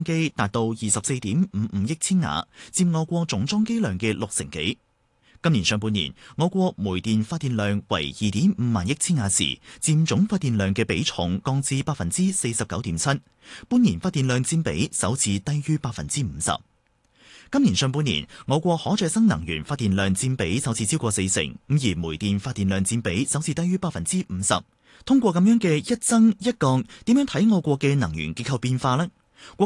機達到24.55億千瓦，佔我國總裝機量嘅60%幾。今年上半年，我國煤電發電量為2.5萬億千瓦時，佔總發電量嘅比重降至49.7%，半年發電量佔比首次低於50%。今年上半年，我國可再生能源發電量佔比首次超過40%，而煤電發電量佔比首次低於50%。通過咁樣嘅一增一降，點樣睇我國嘅能源結構變化呢？